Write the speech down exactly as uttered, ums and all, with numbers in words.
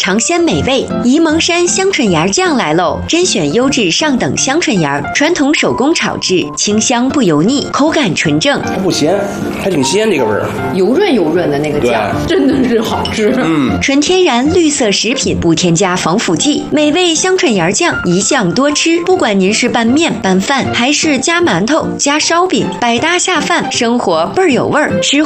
尝鲜美味。沂蒙山香椿芽酱来喽！甄选优质上等香椿芽，传统手工炒制，清香不油腻，口感纯正。 它不咸，还挺鲜，这个味儿， 油润油润的那个酱，真的是好吃。 嗯， 纯天然绿色食品，不添加防腐剂，美味香椿芽酱，一酱多吃。不管您是拌面、拌饭，还是加馒头、加烧饼，百搭下饭，生活倍儿有味儿。吃